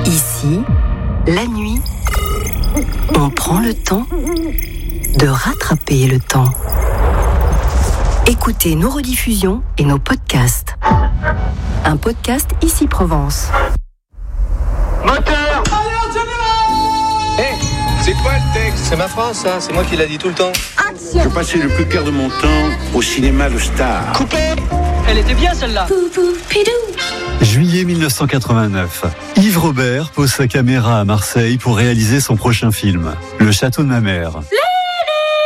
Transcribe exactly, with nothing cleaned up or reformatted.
Ici, la nuit, on prend le temps de rattraper le temps. Écoutez nos rediffusions et nos podcasts. Un podcast Ici Provence. Moteur! Hé, hey, c'est quoi le texte? C'est ma phrase, ça. C'est moi qui l'a dit tout le temps. Action! Je passais le plus clair de mon temps au cinéma Le Star. Coupé! Elle était bien, celle-là. Juillet mille neuf cent quatre-vingt-neuf. Yves Robert pose sa caméra à Marseille pour réaliser son prochain film, Le Château de ma mère.